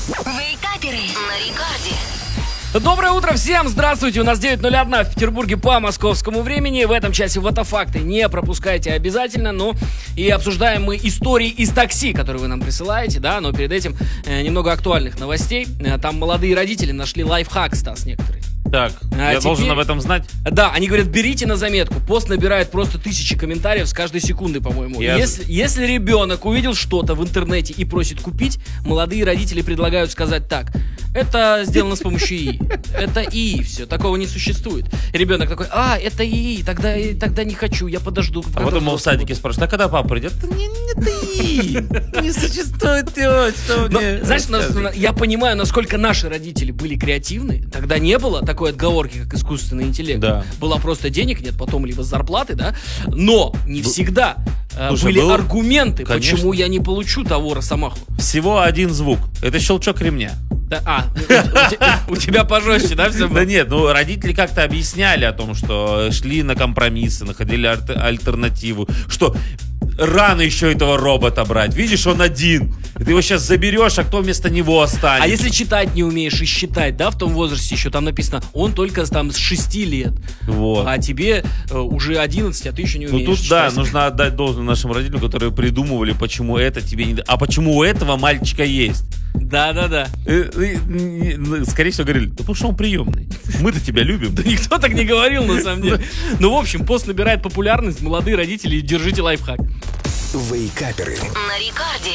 Вейкаперы на рекорде. Доброе утро всем! Здравствуйте! У нас 9:01 в Петербурге по московскому времени. В этом часе фотофакты не пропускайте обязательно. Ну и обсуждаем мы истории из такси, которые вы нам присылаете, да. Но перед этим немного актуальных новостей. Там молодые родители нашли лайфхак, Стас, некоторые. Так, я должен об этом знать? Да, они говорят, берите на заметку. Пост набирает просто тысячи комментариев с каждой секунды, по-моему. Если ребенок увидел что-то в интернете и просит купить, молодые родители предлагают сказать так: это сделано с помощью ИИ. Это ИИ, все, такого не существует. И ребенок такой: это ИИ, тогда не хочу, я подожду. А потом ему в садике спрашивают: а когда папа придет? Это ИИ, не существует, что мне. Знаешь, я понимаю, насколько наши родители были креативны. Тогда не было такой отговорки, как искусственный интеллект. Да. Было просто денег нет, потом либо зарплаты, да. Но не всегда Слушай, были аргументы, конечно. почему я не получу того росомаху. Всего один звук. Это щелчок ремня. У тебя пожестче, да, все было? Да нет, родители как-то объясняли о том, что шли на компромиссы, находили альтернативу, что рано еще этого робота брать. Видишь, он один. Ты его сейчас заберешь, а кто вместо него останется? А если читать не умеешь и считать, да, в том возрасте еще там написано, он только там с 6 лет. Вот. А тебе уже 11, а ты еще не умеешь тут, читать. да, нужно отдать должное нашим родителям, которые придумывали, почему это тебе не... А почему у этого мальчика есть? Да. Скорее всего, говорили: да потому что он приемный. Мы-то тебя любим. Да никто так не говорил, на самом деле. Ну, в общем, пост набирает популярность. Молодые родители, держите лайфхак. Вейкаперы на рекорде.